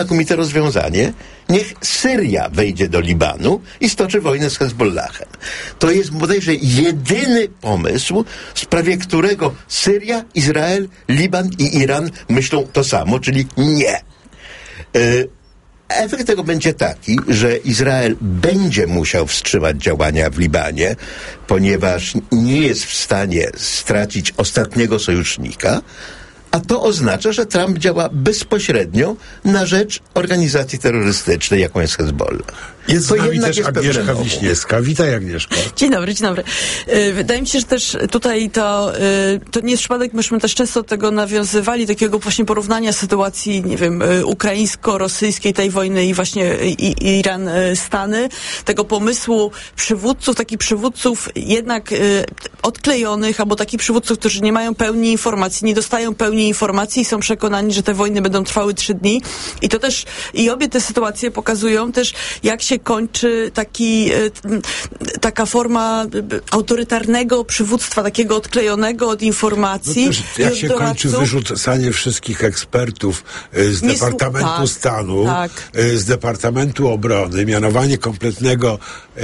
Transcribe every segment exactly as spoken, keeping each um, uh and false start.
znakomite rozwiązanie. Niech Syria wejdzie do Libanu i stoczy wojnę z Hezbollahem. To jest bodajże jedyny pomysł, w sprawie którego Syria, Izrael, Liban i Iran myślą to samo, czyli nie. Yy, Efekt tego będzie taki, że Izrael będzie musiał wstrzymać działania w Libanie, ponieważ nie jest w stanie stracić ostatniego sojusznika, a to oznacza, że Trump działa bezpośrednio na rzecz organizacji terrorystycznej, jaką jest Hezbollah. Jest z nami też Agnieszka Wiśniewska. Witaj, Agnieszka. Dzień dobry, dzień dobry. Wydaje mi się, że też tutaj to, to nie jest przypadek, myśmy też często do tego nawiązywali, takiego właśnie porównania sytuacji, nie wiem, ukraińsko-rosyjskiej, tej wojny i właśnie Iran-Stany, tego pomysłu przywódców, takich przywódców jednak odklejonych, albo takich przywódców, którzy nie mają pełni informacji, nie dostają pełni informacji i są przekonani, że te wojny będą trwały trzy dni. I to też, i obie te sytuacje pokazują też, jak się kończy taki, taka forma autorytarnego przywództwa, takiego odklejonego od informacji. No też, jak się kończy wyrzucanie wszystkich ekspertów z nie Departamentu tak, Stanu, tak. z Departamentu Obrony, mianowanie kompletnego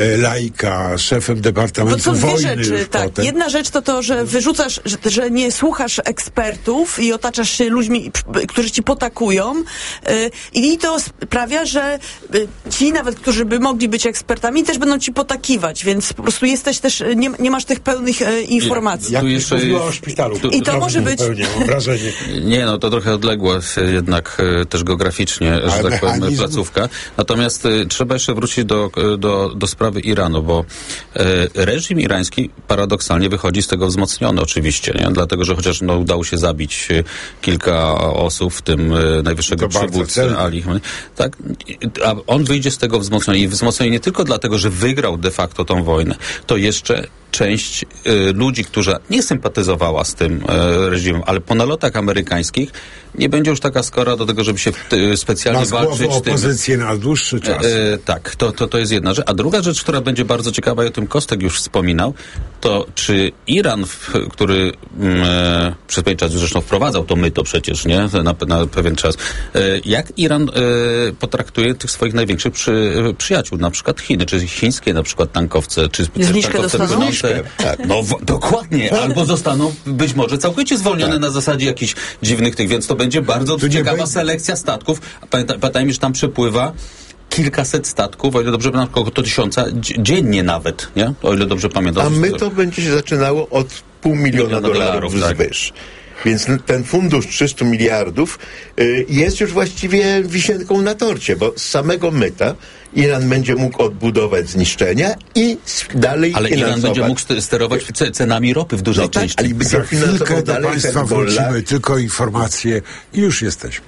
laika szefem Departamentu Bo są dwie Wojny. Rzeczy, tak. Potem. Jedna rzecz to to, że wyrzucasz, że, że nie słuchasz ekspertów i otaczasz się ludźmi, którzy ci potakują yy, i to sprawia, że yy, ci nawet, którzy by mogli być ekspertami, też będą ci potakiwać, więc po prostu jesteś też, nie, nie masz tych pełnych e, informacji. Jak jeszcze mówiła o szpitalu. Tu, I to może być... Zupełnie, mam wrażenie. Nie, no to trochę odległa jednak e, też geograficznie, ale że tak powiem, placówka. Natomiast e, trzeba jeszcze wrócić do, do, do sprawy Iranu, bo e, reżim irański paradoksalnie wychodzi z tego wzmocniony oczywiście, nie? Dlatego, że chociaż no, udało się zabić e, kilka osób, w tym e, najwyższego przywódcę Ali, tak, a on wyjdzie z tego wzmocniony i wzmocniony nie tylko dlatego, że wygrał de facto tą wojnę, to jeszcze część y, ludzi, która nie sympatyzowała z tym y, reżimem, ale po nalotach amerykańskich nie będzie już taka skora do tego, żeby się y, specjalnie Ma walczyć z tym. opozycję na dłuższy czas. Y, y, tak, to, to, to jest jedna rzecz. A druga rzecz, która będzie bardzo ciekawa i o tym Kostek już wspominał, to czy Iran, w, który y, przez pewien czas zresztą wprowadzał to myto przecież, nie? Na, na pewien czas. Y, jak Iran y, potraktuje tych swoich największych przy, przyjaciół, na przykład Chiny, czy chińskie na przykład tankowce, czy tankowce płynące. Tak. No w, dokładnie, albo zostaną być może całkowicie zwolnione tak. na zasadzie jakichś dziwnych tych, więc to będzie bardzo tu ciekawa będzie... selekcja statków. Pamiętaj, pamiętajmy, że tam przepływa kilkaset statków, o ile dobrze pamiętam, około tysiąca dziennie nawet, nie? O ile dobrze pamiętam. A my to będzie się zaczynało od pół miliona, miliona dolarów, dolarów wzwyż. Tak. Więc ten fundusz trzysta miliardów y, jest już właściwie wisienką na torcie, bo z samego myta Iran będzie mógł odbudować zniszczenia i dalej ale finansować. Iran będzie mógł sterować cenami ropy w dużej no tak, części. Ale za chwilkę do Państwa wrócimy, tylko informacje i już jesteśmy.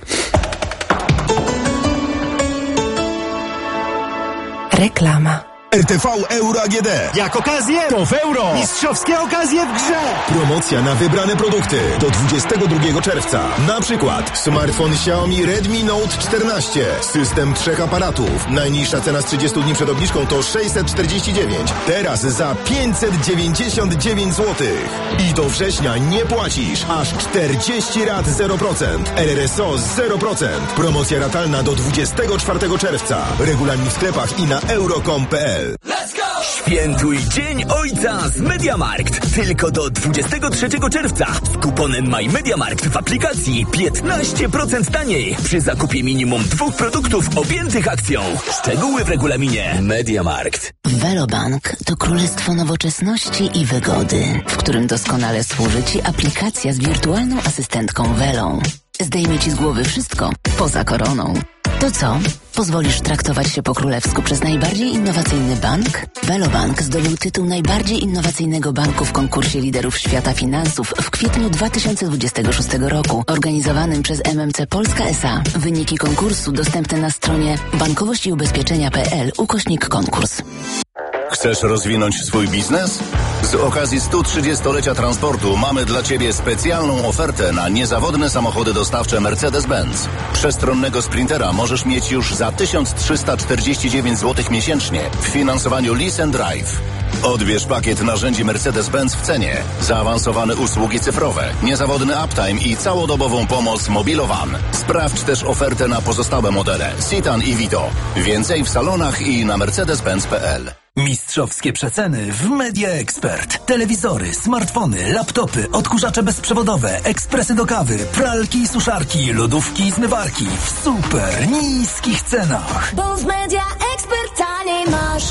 Reklama. R T V Euro A G D. Jak okazję, to w euro. Mistrzowskie okazje w grze. Promocja na wybrane produkty do dwudziestego drugiego czerwca. Na przykład smartfon Xiaomi Redmi Note czternaście. System trzech aparatów. Najniższa cena z trzydziestu dni przed obniżką to sześćset czterdzieści dziewięć. Teraz za pięćset dziewięćdziesiąt dziewięć złotych. I do września nie płacisz. Aż czterdzieści rat zero procent. R R S O zero procent. Promocja ratalna do dwudziestego czwartego czerwca. Regulamin w sklepach i na euro kropka com kropka p l. Let's go! Świętuj Dzień Ojca z MediaMarkt. Tylko do dwudziestego trzeciego czerwca z kuponem MyMediaMarkt w aplikacji piętnaście procent taniej przy zakupie minimum dwóch produktów objętych akcją. Szczegóły w regulaminie MediaMarkt. Velobank to królestwo nowoczesności i wygody, w którym doskonale służy Ci aplikacja z wirtualną asystentką Velą. Zdejmie Ci z głowy wszystko poza koroną. To co? Pozwolisz traktować się po królewsku przez najbardziej innowacyjny bank? Velobank zdobył tytuł najbardziej innowacyjnego banku w konkursie liderów świata finansów w kwietniu dwa tysiące dwudziestego szóstego roku, organizowanym przez M M C Polska S A. Wyniki konkursu dostępne na stronie bankowość i ubezpieczenia kropka p l ukośnik konkurs. Chcesz rozwinąć swój biznes? Z okazji stu trzydziestolecia transportu mamy dla Ciebie specjalną ofertę na niezawodne samochody dostawcze Mercedes-Benz. Przestronnego Sprintera możesz mieć już za tysiąc trzysta czterdzieści dziewięć złotych miesięcznie w finansowaniu Lease and Drive. Odbierz pakiet narzędzi Mercedes-Benz w cenie, zaawansowane usługi cyfrowe, niezawodny uptime i całodobową pomoc Mobilowan. Sprawdź też ofertę na pozostałe modele Citan i Vito. Więcej w salonach i na mercedes benz kropka p l. Mistrzowskie przeceny w Media Expert. Telewizory, smartfony, laptopy, odkurzacze bezprzewodowe, ekspresy do kawy, pralki i suszarki, lodówki i zmywarki w super niskich cenach. Bo w Media Expert taniej masz.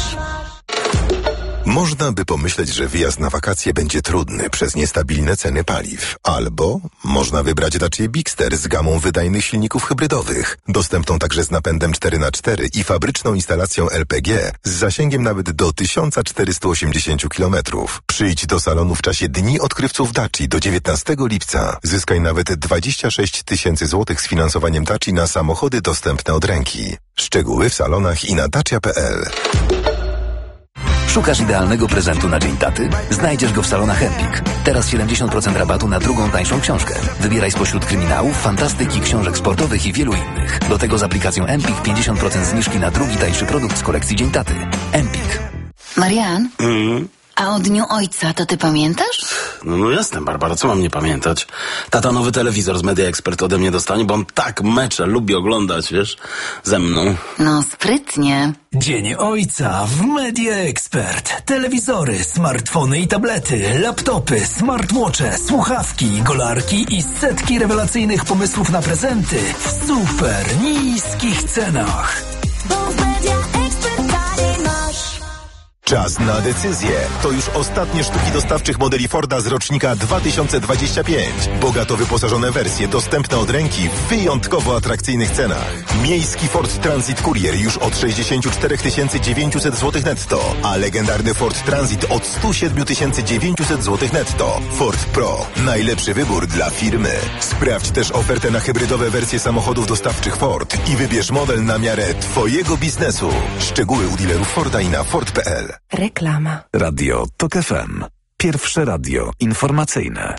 Można by pomyśleć, że wyjazd na wakacje będzie trudny przez niestabilne ceny paliw. Albo można wybrać Dacia Bigster z gamą wydajnych silników hybrydowych, dostępną także z napędem cztery na cztery i fabryczną instalacją L P G z zasięgiem nawet do tysiąc czterysta osiemdziesiąt kilometrów. Przyjdź do salonu w czasie Dni Odkrywców Daci do dziewiętnastego lipca. Zyskaj nawet dwadzieścia sześć tysięcy złotych z finansowaniem Daci na samochody dostępne od ręki. Szczegóły w salonach i na dacia kropka p l. Szukasz idealnego prezentu na Dzień Taty? Znajdziesz go w salonach Empik. Teraz siedemdziesiąt procent rabatu na drugą tańszą książkę. Wybieraj spośród kryminałów, fantastyki, książek sportowych i wielu innych. Do tego z aplikacją Empik pięćdziesiąt procent zniżki na drugi tańszy produkt z kolekcji Dzień Taty. Empik. Marian? Mm. A o Dniu Ojca to ty pamiętasz? No, no jasne, Barbara, co mam nie pamiętać? Tata nowy telewizor z Media Expert ode mnie dostanie, bo on tak mecze lubi oglądać, wiesz, ze mną. No, sprytnie. Dzień Ojca w Media Expert. Telewizory, smartfony i tablety, laptopy, smartwatche, słuchawki, golarki i setki rewelacyjnych pomysłów na prezenty w super niskich cenach. Bo w Media Expert taniej masz. Czas na decyzję. To już ostatnie sztuki dostawczych modeli Forda z rocznika dwa tysiące dwudziestego piątego. Bogato wyposażone wersje dostępne od ręki w wyjątkowo atrakcyjnych cenach. Miejski Ford Transit Courier już od sześćdziesiąt cztery tysiące dziewięćset złotych netto, a legendarny Ford Transit od sto siedem tysięcy dziewięćset złotych netto. Ford Pro. Najlepszy wybór dla firmy. Sprawdź też ofertę na hybrydowe wersje samochodów dostawczych Ford i wybierz model na miarę twojego biznesu. Szczegóły u dealerów Forda i na ford kropka p l. Reklama. Radio TOK F M. Pierwsze radio informacyjne.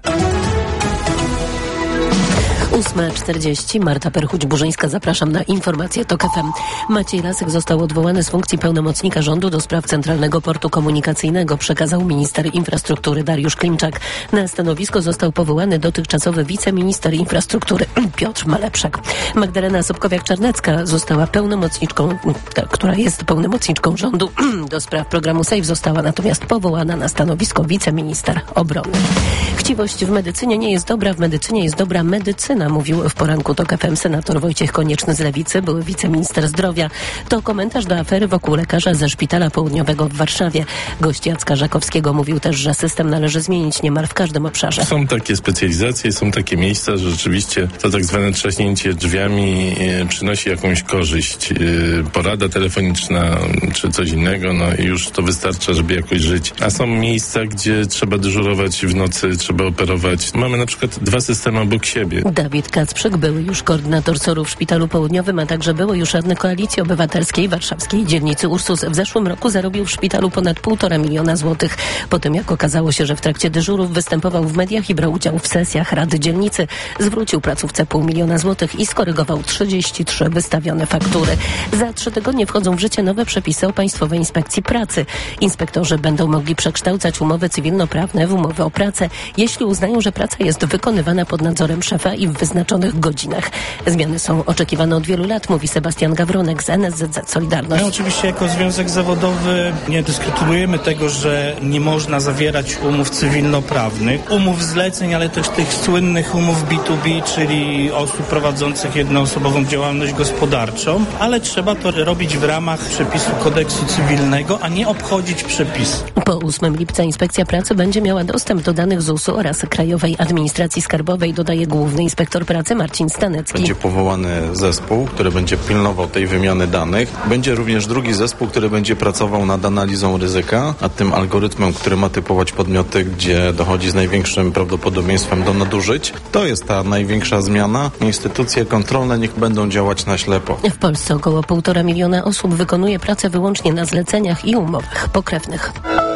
ósma czterdzieści. Marta Perchuć-Burzyńska. Zapraszam na informacje TOK F M. Maciej Lasek został odwołany z funkcji pełnomocnika rządu do spraw Centralnego Portu Komunikacyjnego, przekazał minister infrastruktury Dariusz Klimczak. Na stanowisko został powołany dotychczasowy wiceminister infrastruktury Piotr Malepszak. Magdalena Sobkowiak-Czarnecka została pełnomocniczką, która jest pełnomocniczką rządu do spraw programu SAFE, została natomiast powołana na stanowisko wiceminister obrony. Chciwość w medycynie nie jest dobra, w medycynie jest dobra medycyna, mówił w poranku TOK F M senator Wojciech Konieczny z Lewicy, były wiceminister zdrowia. To komentarz do afery wokół lekarza ze Szpitala Południowego w Warszawie. Gość Jacka Żakowskiego mówił też, że system należy zmienić niemal w każdym obszarze. Są takie specjalizacje, są takie miejsca, że rzeczywiście to tak zwane trzaśnięcie drzwiami e, przynosi jakąś korzyść. E, porada telefoniczna czy coś innego, no i już to wystarcza, żeby jakoś żyć. A są miejsca, gdzie trzeba dyżurować w nocy, trzeba operować. Mamy na przykład dwa systemy obok siebie. Dawid Kacprzyk, były już koordynator S O R-u w Szpitalu Południowym, a także były już radny Koalicji Obywatelskiej warszawskiej dzielnicy Ursus. W zeszłym roku zarobił w szpitalu ponad półtora miliona złotych. Po tym, jak okazało się, że w trakcie dyżurów występował w mediach i brał udział w sesjach Rady Dzielnicy, zwrócił placówce pół miliona złotych i skorygował trzydzieści trzy wystawione faktury. Za trzy tygodnie wchodzą w życie nowe przepisy o Państwowej Inspekcji Pracy. Inspektorzy będą mogli przekształcać umowy cywilnoprawne w umowy o pracę, jeśli uznają, że praca jest wykonywana pod nadzorem szefa i w wyznaczonych godzinach. Zmiany są oczekiwane od wielu lat, mówi Sebastian Gawronek z N S Z Z Solidarność. My oczywiście jako związek zawodowy nie dyskutujemy tego, że nie można zawierać umów cywilnoprawnych, umów zleceń, ale też tych słynnych umów B dwa B, czyli osób prowadzących jednoosobową działalność gospodarczą, ale trzeba to robić w ramach przepisu kodeksu cywilnego, a nie obchodzić przepisy. Po ósmego lipca Inspekcja Pracy będzie miała dostęp do danych Z U S-u oraz Krajowej Administracji Skarbowej, dodaje główny inspektor pracy Marcin Stanecki. Będzie powołany zespół, który będzie pilnował tej wymiany danych. Będzie również drugi zespół, który będzie pracował nad analizą ryzyka, a tym algorytmem, który ma typować podmioty, gdzie dochodzi z największym prawdopodobieństwem do nadużyć. To jest ta największa zmiana. Instytucje kontrolne niech będą działać na ślepo. W Polsce około półtora miliona osób wykonuje pracę wyłącznie na zleceniach i umowach pokrewnych.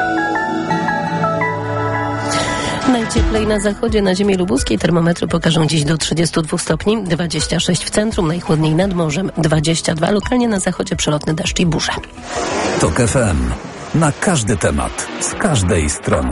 Najcieplej na zachodzie, na ziemi lubuskiej. Termometry pokażą dziś do trzydziestu dwóch stopni, dwadzieścia sześć w centrum, najchłodniej nad morzem, dwadzieścia dwa, lokalnie na zachodzie przelotny deszcz i burze. TOK F M. Na każdy temat, z każdej strony.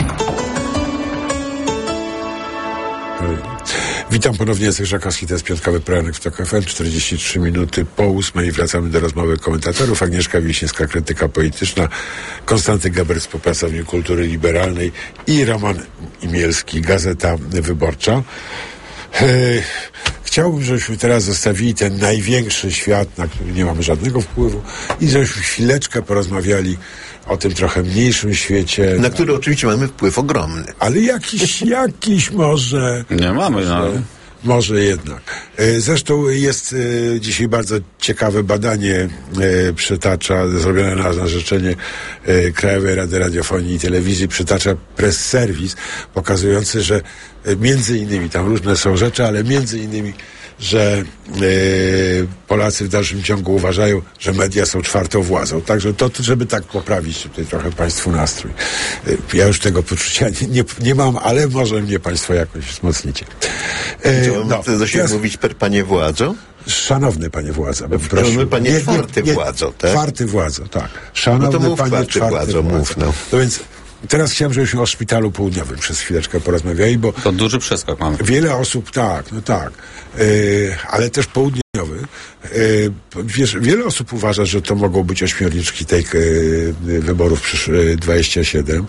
Witam ponownie, Jacek Żakowski, to jest piątkowy poranek w TOK F M, czterdzieści trzy minuty po ósmej. Wracamy do rozmowy komentatorów. Agnieszka Wiśniewska, krytyka polityczna, Konstanty Geber, współpracownik kultury liberalnej i Roman Imielski, Gazeta Wyborcza. Eee, chciałbym, żebyśmy teraz zostawili ten największy świat, na który nie mamy żadnego wpływu i żebyśmy chwileczkę porozmawiali o tym trochę mniejszym świecie. Na który oczywiście mamy wpływ ogromny. Ale jakiś, jakiś może... Nie mamy, no. Może jednak. Zresztą jest dzisiaj bardzo ciekawe badanie, przytacza, zrobione na życzenie Krajowej Rady Radiofonii i Telewizji, przytacza Press Service, pokazujący, że między innymi, tam różne są rzeczy, ale między innymi, że y, Polacy w dalszym ciągu uważają, że media są czwartą władzą. Także to, żeby tak poprawić tutaj trochę Państwu nastrój. Y, ja już tego poczucia nie, nie, nie mam, ale może mnie Państwo jakoś wzmocnicie. Y, no, to się teraz mówić per panie władzo? Szanowny panie władza, bym prosił. Szanowny panie nie, czwarty nie, władzo, tak? Czwarty władzo, tak. Szanowny no to mów panie czwarty, czwarty władzo, władzo. Mów, no. No więc teraz chciałem, żebyśmy o Szpitalu Południowym przez chwileczkę porozmawiali, bo... To duży przeskok mamy. Wiele osób, tak, no tak, yy, ale też południowy. Yy, wiesz, wiele osób uważa, że to mogą być ośmiorniczki tej yy, wyborów przysz- dwadzieścia siedem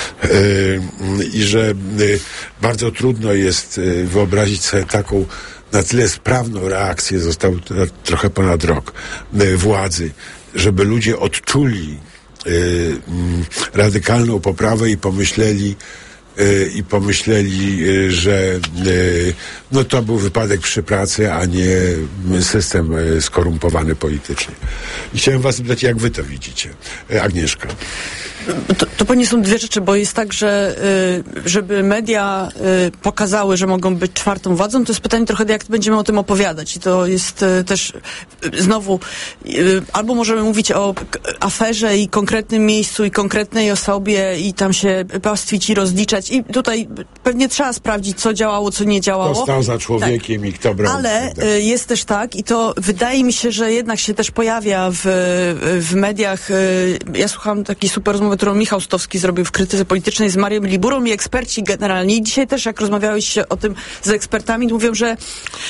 yy, i że yy, bardzo trudno jest yy, wyobrazić sobie taką na tyle sprawną reakcję, został t- trochę ponad rok, yy, władzy, żeby ludzie odczuli Yy, yy, radykalną poprawę i pomyśleli yy, i pomyśleli, yy, że yy, no to był wypadek przy pracy, a nie system yy, skorumpowany politycznie. I chciałem was zapytać, jak wy to widzicie? Yy, Agnieszka. To, to pewnie są dwie rzeczy, bo jest tak, że y, żeby media y, pokazały, że mogą być czwartą władzą, to jest pytanie trochę, jak będziemy o tym opowiadać. I to jest y, też y, znowu y, albo możemy mówić o k- aferze i konkretnym miejscu i konkretnej osobie i tam się pastwić i rozliczać. I tutaj pewnie trzeba sprawdzić, co działało, co nie działało. Kto stał za człowiekiem tak. i kto brał. Ale y, jest też tak i to wydaje mi się, że jednak się też pojawia w, w mediach. Y, ja słucham takiej super rozmowy, którą Michał Stowski zrobił w krytyce politycznej z Marią Liburą i eksperci generalnie. I dzisiaj też, jak rozmawiałeś o tym z ekspertami, mówią, że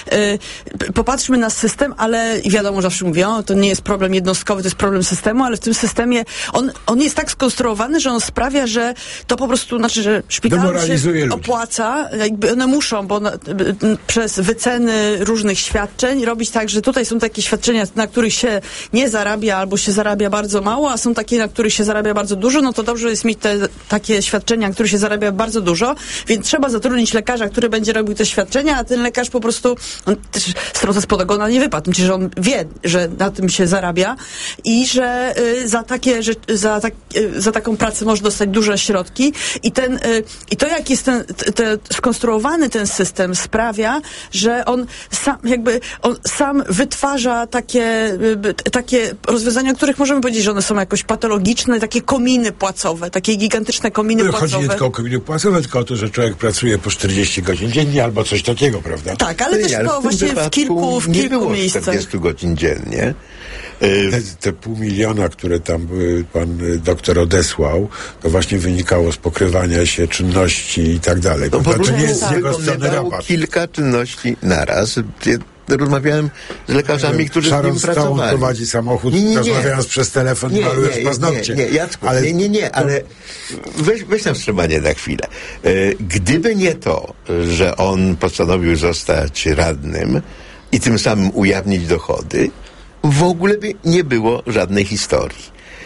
y, popatrzmy na system, ale i wiadomo, zawsze mówią, to nie jest problem jednostkowy, to jest problem systemu, ale w tym systemie on, on jest tak skonstruowany, że on sprawia, że to po prostu, znaczy, że szpital się opłaca, jakby one muszą, bo na, y, przez wyceny różnych świadczeń robić tak, że tutaj są takie świadczenia, na których się nie zarabia albo się zarabia bardzo mało, a są takie, na których się zarabia bardzo dużo, no to dobrze jest mieć te takie świadczenia, na których się zarabia bardzo dużo, więc trzeba zatrudnić lekarza, który będzie robił te świadczenia, a ten lekarz po prostu, on też strota spod ogona nie wypadł, przecież on wie, że na tym się zarabia i że y, za takie, że, za, tak, y, za taką pracę może dostać duże środki i ten, y, i to jak jest ten, t, te, skonstruowany ten system sprawia, że on sam, jakby, on sam wytwarza takie, y, takie rozwiązania, o których możemy powiedzieć, że one są jakoś patologiczne, takie kominy płacowe, takie gigantyczne kominy no, płacowe. Chodzi nie tylko o kominy płacowe, tylko o to, że człowiek pracuje po czterdzieści godzin dziennie albo coś takiego, prawda? Tak, ale też to właśnie w kilku, w nie kilku było miejscach. czterdzieści godzin dziennie. Te, te pół miliona, które tam pan doktor odesłał, to właśnie wynikało z pokrywania się czynności i tak dalej. No, to nie jest z jego strony rabat. Kilka czynności naraz. Rozmawiałem z lekarzami, którzy Sharon z nim pracowali. Stone prowadzi samochód, nie, nie, nie. rozmawiając przez telefon, nie, malujesz nie, paznokcie. Nie, nie, Jacku, ale... nie, nie, nie, ale weź, weź tam wstrzymanie na chwilę. Gdyby nie to, że on postanowił zostać radnym i tym samym ujawnić dochody, w ogóle by nie było żadnej historii.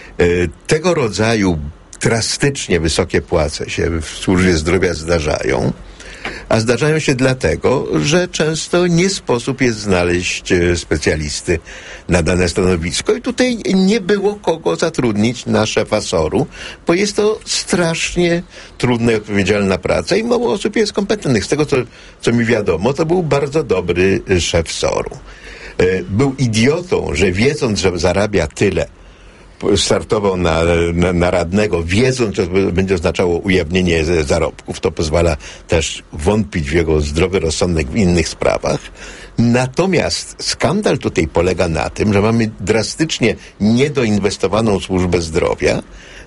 Tego rodzaju drastycznie wysokie płace się w służbie zdrowia zdarzają, a zdarzają się dlatego, że często nie sposób jest znaleźć specjalisty na dane stanowisko i tutaj nie było kogo zatrudnić na szefa S O R-u, bo jest to strasznie trudna i odpowiedzialna praca i mało osób jest kompetentnych. Z tego, co, co mi wiadomo, to był bardzo dobry szef S O R-u. Był idiotą, że wiedząc, że zarabia tyle, startował na, na, na radnego, wiedząc, że będzie oznaczało ujawnienie zarobków. To pozwala też wątpić w jego zdrowy rozsądek w innych sprawach. Natomiast skandal tutaj polega na tym, że mamy drastycznie niedoinwestowaną służbę zdrowia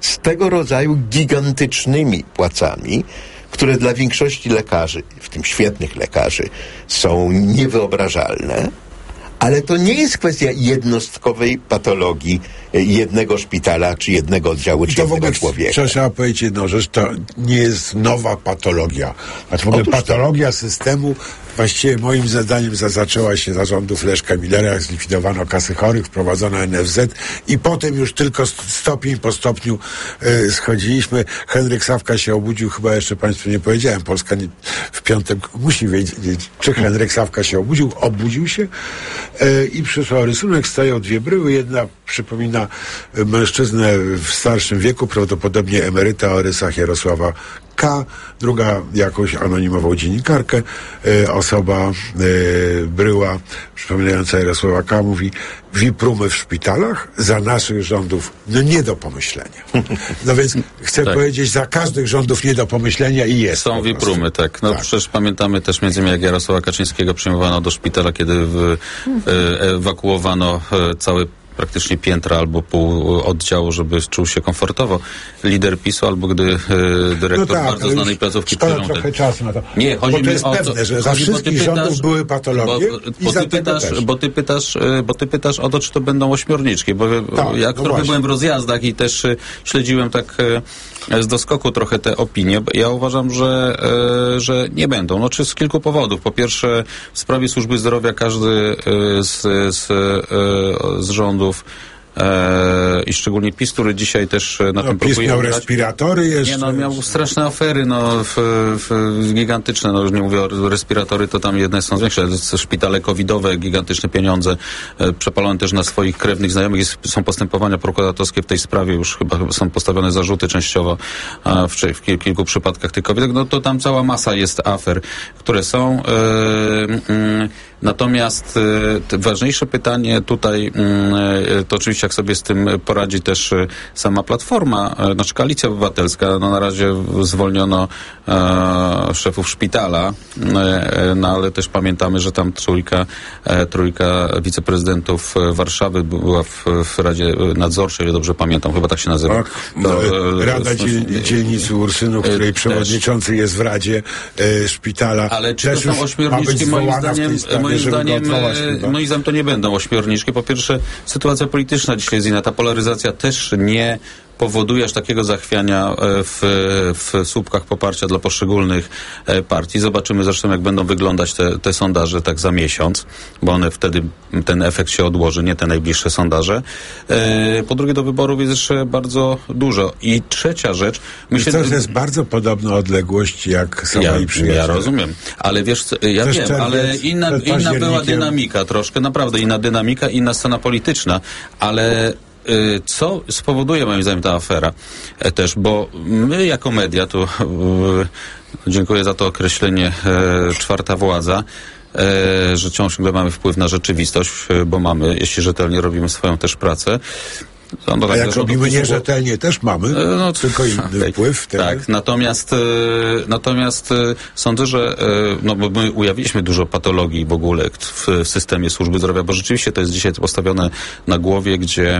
z tego rodzaju gigantycznymi płacami, które dla większości lekarzy, w tym świetnych lekarzy, są niewyobrażalne. Ale to nie jest kwestia jednostkowej patologii jednego szpitala, czy jednego oddziału, czy jednego człowieka. Trzeba powiedzieć jedną rzecz, to nie jest nowa patologia. Znaczy w ogóle patologia systemu właściwie moim zadaniem za, zaczęła się za rządów Leszka Millera, jak zlikwidowano kasy chorych, wprowadzono N F Z i potem już tylko stopień po stopniu y, schodziliśmy. Henryk Sawka się obudził, chyba jeszcze Państwu nie powiedziałem, Polska nie, w piątek musi wiedzieć, czy Henryk Sawka się obudził. Obudził się y, i przysłał rysunek, stoją dwie bryły, jedna przypomina mężczyznę w starszym wieku, prawdopodobnie emeryta o rysach Jarosława K., druga jakąś anonimową dziennikarkę, y, osoba y, bryła przypominająca Jarosława K. mówi: V I P-rumy w szpitalach za naszych rządów no nie do pomyślenia. No więc chcę tak. powiedzieć, za każdych rządów nie do pomyślenia i jest. Są V I P-rumy, tak. No tak. Przecież pamiętamy też między innymi, jak Jarosława Kaczyńskiego przyjmowano do szpitala, kiedy w, e, ewakuowano e, cały praktycznie piętra albo pół oddziału, żeby czuł się komfortowo lider PiSu, albo gdy e, dyrektor no tak, bardzo znanej placówki szkoda trochę czasu na to. Nie, chodzi bo to jest mi o pewne, to, że za wszystkich rządów były patologie bo, i bo za ty pytasz, też. bo ty pytasz, bo ty pytasz o to, czy to będą ośmiorniczki, bo tak, jak no trochę właśnie. byłem w rozjazdach i też śledziłem tak z doskoku trochę te opinie. Ja uważam, że, że nie będą. No, czy z kilku powodów. Po pierwsze, w sprawie służby zdrowia każdy z, z, z rządów E, i szczególnie PiS, który dzisiaj też na no, tym PiS próbuje miał grać. respiratory jeszcze. Nie, no miał straszne afery, no w, w, gigantyczne, no już nie mówię o respiratory, to tam jedne są większe, szpitale covidowe, gigantyczne pieniądze, e, przepalone też na swoich krewnych znajomych. Jest, są postępowania prokuratorskie w tej sprawie, już chyba, chyba są postawione zarzuty częściowo a w, w kil, kilku przypadkach tych COVID. No to tam cała masa jest afer, które są. E, mm, natomiast e, ważniejsze pytanie tutaj e, to oczywiście jak sobie z tym poradzi też sama Platforma, znaczy Koalicja Obywatelska. No na razie zwolniono e, szefów szpitala, e, no ale też pamiętamy, że tam trójka, e, trójka wiceprezydentów Warszawy była w, w Radzie Nadzorczej, dobrze pamiętam, chyba tak się nazywa. Tak, no, e, Rada dziel, Dzielnicy Ursynu, której przewodniczący też jest w Radzie e, szpitala. Ale czy to są ośmiorniczki? Moim zdaniem, sprawie, moim zdaniem, moim zdaniem to nie będą ośmiorniczki. Po pierwsze, sytuacja polityczna dzisiaj jest inna. Ta polaryzacja też nie powoduje aż takiego zachwiania w, w słupkach poparcia dla poszczególnych partii. Zobaczymy zresztą, jak będą wyglądać te, te sondaże tak za miesiąc, bo one wtedy, ten efekt się odłoży, nie te najbliższe sondaże. Po drugie, do wyborów jest jeszcze bardzo dużo. I trzecia rzecz... Myślę, to jest bardzo podobna odległość jak sama ja, i przyjaciel. Ja rozumiem, ale wiesz, ja Też wiem, czerwiec, ale inna, inna była dynamika troszkę, naprawdę inna dynamika, inna scena polityczna, ale co spowoduje moim zdaniem ta afera e, też, bo my jako media, tu e, dziękuję za to określenie e, czwarta władza, e, że ciągle mamy wpływ na rzeczywistość, e, bo mamy, jeśli rzetelnie robimy swoją też pracę. No, A jak robimy nierzetelnie, też mamy, no, tylko inny okay. wpływ. Wtedy. Tak, natomiast, e, natomiast e, sądzę, że e, no, bo my ujawniliśmy dużo patologii w ogóle w, w systemie służby zdrowia, bo rzeczywiście to jest dzisiaj postawione na głowie, gdzie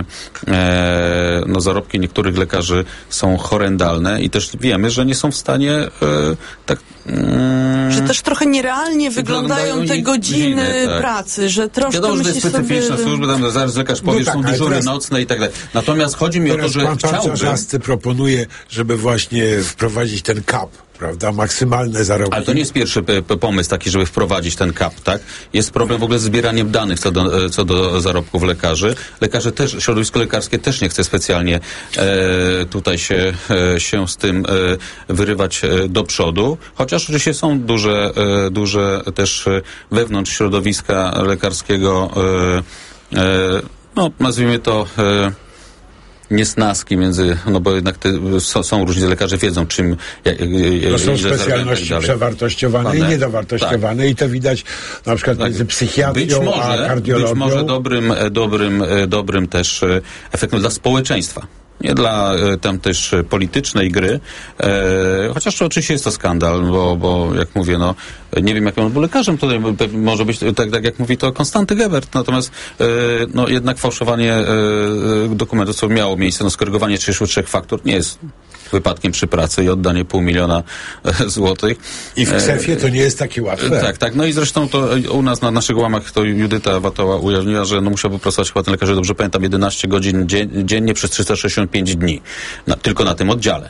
e, no, zarobki niektórych lekarzy są horrendalne i też wiemy, że nie są w stanie e, tak... Mm, że też trochę nierealnie wyglądają, wyglądają te godziny, godziny tak. pracy, że troszkę Wiadomo, że to jest specyficzna sobie... służba, tam zaraz lekarz powie, no tak, są dyżury teraz... nocne i tak dalej. Natomiast chodzi mi teraz o to, że pan chciałbym... Czarzasty proponuje, żeby właśnie wprowadzić ten kap, prawda, maksymalne zarobki. Ale to nie jest pierwszy p- p- pomysł taki, żeby wprowadzić ten kap, tak? Jest problem w ogóle z zbieraniem danych co do, co do zarobków lekarzy. Lekarze też, środowisko lekarskie też nie chce specjalnie e, tutaj się, e, się z tym e, wyrywać e, do przodu, chociaż oczywiście są duże, e, duże też e, wewnątrz środowiska lekarskiego e, e, no, nazwijmy to e, niesnaski między, no bo jednak te, są, są różni lekarze, wiedzą czym... Jak, to są specjalności przewartościowane Pane? i niedowartościowane tak. i to widać na przykład tak. między psychiatrią może, a kardiologią. Być może dobrym, dobrym, dobrym też efektem dla społeczeństwa. Nie dla e, tam też e, politycznej gry, e, chociaż to oczywiście jest to skandal, bo, bo jak mówię, no nie wiem, jakim on był lekarzem, to może być tak, tak jak mówi to Konstanty Gebert, natomiast e, no jednak fałszowanie e, dokumentów, co miało miejsce, no skorygowanie trzydziestu trzech faktur nie jest wypadkiem przy pracy i oddanie pół miliona e, złotych. I w Ksefie to nie jest takie łatwe. E, tak, tak. No i zresztą to u nas na naszych łamach to Judyta Watoła ujawniła, że no musiał popracować chyba ten lekarz, dobrze pamiętam, jedenaście godzin dzien, dziennie przez trzysta sześćdziesiąt pięć dni. Na, tylko na tym oddziale.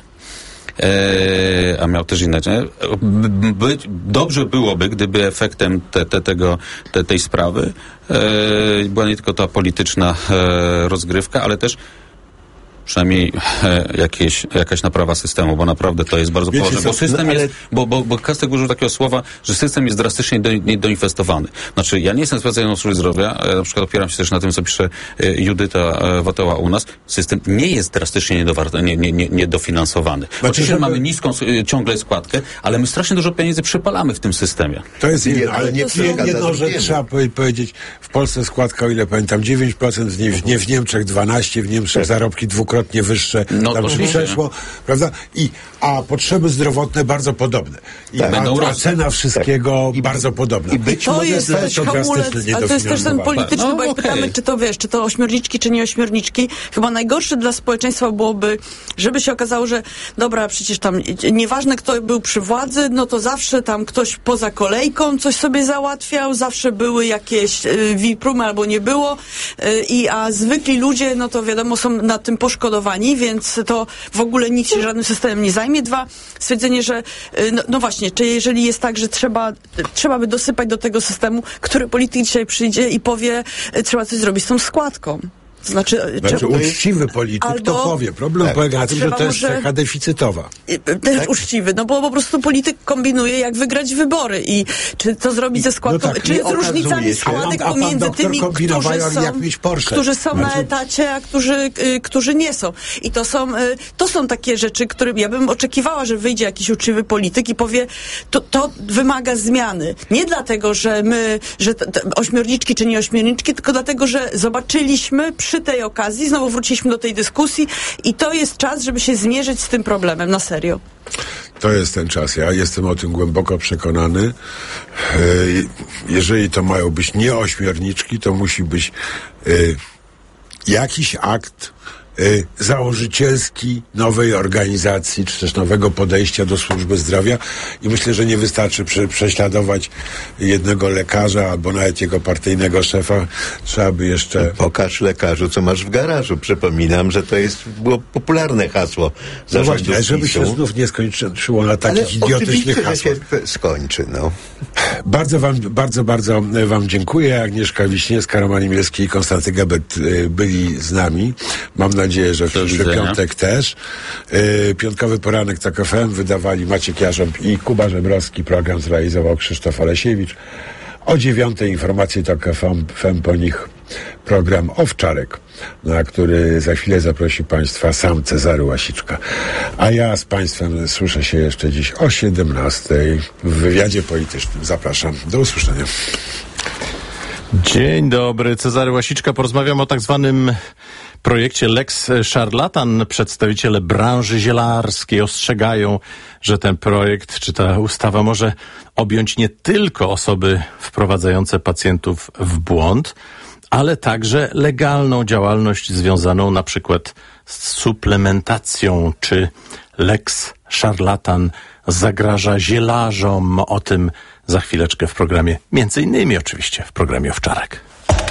E, a miał też inne. By, by, dobrze byłoby, gdyby efektem te, te, tego, te, tej sprawy e, była nie tylko ta polityczna e, rozgrywka, ale też przynajmniej e, jakieś, jakaś naprawa systemu, bo naprawdę to jest bardzo Wiecie, poważne. Bo system no, ale... jest, bo, bo, bo Kastek użył takiego słowa, że system jest drastycznie do, nie, doinwestowany. Znaczy, ja nie jestem specjalistą służby zdrowia, e, na przykład opieram się też na tym, co pisze e, Judyta e, Watoła u nas. System nie jest drastycznie niedowar- nie, nie, nie, niedofinansowany. Znaczy, Oczywiście żeby... mamy niską e, ciągle składkę, ale my strasznie dużo pieniędzy przypalamy w tym systemie. To jest jedno, ale nie, nie, jedno, że trzeba powiedzieć, w Polsce składka, o ile pamiętam, dziewięć procent, w, nie, nie w Niemczech dwanaście procent, w Niemczech zarobki dwukrotnie wyższe, no, tam przeszło, prawda? I, a potrzeby zdrowotne bardzo podobne. I tak, a, a cena wszystkiego tak. bardzo podobna. I być I to może jest też hamulec, ale to jest też ten polityczny, no, bo jak okay. pytamy, czy to wiesz, czy to ośmiorniczki, czy nie ośmiorniczki, chyba najgorsze dla społeczeństwa byłoby, żeby się okazało, że dobra, przecież tam nieważne kto był przy władzy, no to zawsze tam ktoś poza kolejką coś sobie załatwiał, zawsze były jakieś y, wiprumy albo nie było, y, i a zwykli ludzie, no to wiadomo, są na tym poszkodowani, więc to w ogóle nikt się żadnym systemem nie zajmie. Dwa, stwierdzenie, że no, no właśnie, czy jeżeli jest tak, że trzeba, trzeba by dosypać do tego systemu, który polityk dzisiaj przyjdzie i powie, trzeba coś zrobić z tą składką. Znaczy, znaczy czy, uczciwy polityk albo, to powie. Problem tak, polega na tym, że to jest cecha deficytowa. Też tak? uczciwy, no bo po prostu polityk kombinuje, jak wygrać wybory i czy to zrobić ze składką, no tak, czy z różnicami składek a, a pomiędzy tymi, którzy są, jak mieć Porsche. którzy są znaczy... na etacie, a którzy, y, którzy nie są. I to są, y, to są takie rzeczy, które ja bym oczekiwała, że wyjdzie jakiś uczciwy polityk i powie, to, to wymaga zmiany. Nie dlatego, że my, że t, t, ośmiorniczki czy nie ośmiorniczki, tylko dlatego, że zobaczyliśmy przy tej okazji, znowu wróciliśmy do tej dyskusji i to jest czas, żeby się zmierzyć z tym problemem, na serio. To jest ten czas. Ja jestem o tym głęboko przekonany. Jeżeli to mają być nie ośmiorniczki, to musi być jakiś akt Y, założycielski nowej organizacji, czy też nowego podejścia do służby zdrowia i myślę, że nie wystarczy prze, prześladować jednego lekarza albo nawet jego partyjnego szefa. Trzeba by jeszcze... Pokaż lekarzu, co masz w garażu. Przypominam, że to jest było popularne hasło no właśnie, żeby się znów nie skończyło na takich ale idiotycznych hasłach. Się skończy, no. Bardzo wam, bardzo, bardzo wam dziękuję. Agnieszka Wiśniewska, Roman Imielski i Konstanty Gebert y, byli z nami. Mam nadzieję, że w przyszły piątek też. Yy, piątkowy poranek Tok F M wydawali Maciek Jarząb i Kuba Żebrowski. Program zrealizował Krzysztof Olesiewicz. O dziewiątej informacje Tok F M, po nich program Owczarek, na który za chwilę zaprosi Państwa sam Cezary Łasiczka. A ja z Państwem słyszę się jeszcze dziś o siedemnastej w wywiadzie politycznym. Zapraszam. Do usłyszenia. Dzień dobry, Cezary Łasiczka. Porozmawiam o tak zwanym projekcie Lex Szarlatan. Przedstawiciele branży zielarskiej ostrzegają, że ten projekt, czy ta ustawa może objąć nie tylko osoby wprowadzające pacjentów w błąd, ale także legalną działalność związaną na przykład z suplementacją. Czy Lex Szarlatan zagraża zielarzom? O tym za chwileczkę w programie, między innymi oczywiście w programie Owczarek.